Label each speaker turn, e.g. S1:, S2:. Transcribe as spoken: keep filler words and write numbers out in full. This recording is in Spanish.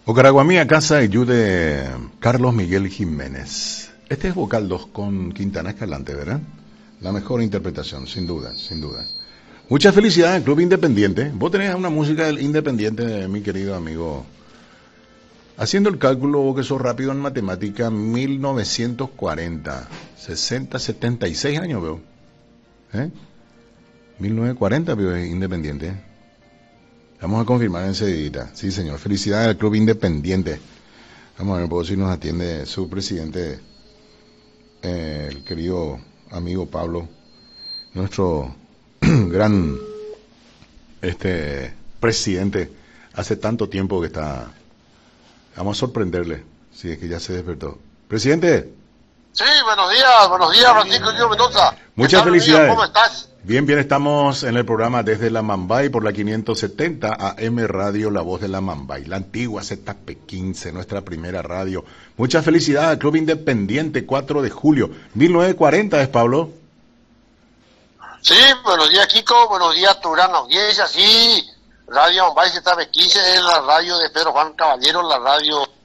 S1: Ocaraguamía, casa y de Carlos Miguel Jiménez. Este es vocal dos con Quintana Escalante, ¿verdad? La mejor interpretación, sin duda, sin duda. Muchas felicidades, Club Independiente. Vos tenés una música independiente, mi querido amigo. Haciendo el cálculo, vos que sos rápido en matemática, mil novecientos cuarenta, sesenta, setenta y seis años veo. ¿Eh? mil novecientos cuarenta veo Independiente. Vamos a confirmar enseguida. Sí, señor. Felicidades al Club Independiente. Vamos a ver, si nos atiende su presidente, eh, el querido amigo Pablo, nuestro gran este presidente. Hace tanto tiempo que está. Vamos a sorprenderle, si es que ya se despertó. Presidente.
S2: Sí, buenos días, buenos días, Francisco Guillermo Mendoza.
S1: Muchas felicidades.
S2: ¿Cómo estás?
S1: Bien, bien, estamos en el programa desde la Mambay por la quinientos setenta A M Radio La Voz de la Mambay, la antigua Z P quince, nuestra primera radio. Muchas felicidades, Club Independiente, cuatro de julio, mil novecientos cuarenta, ¿es Pablo?
S2: Sí, buenos días, Kiko, buenos días, tu gran audiencia, sí. Radio Mambay Z P quince es la radio de Pedro Juan Caballero, la radio